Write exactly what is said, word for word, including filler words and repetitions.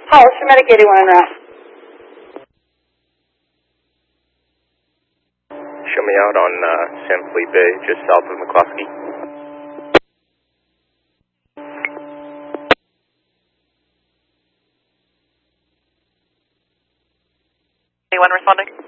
Hollis, Medic eighty-one en route. Show me out on uh, San Felipe, just south of McCloskey. Anyone responding?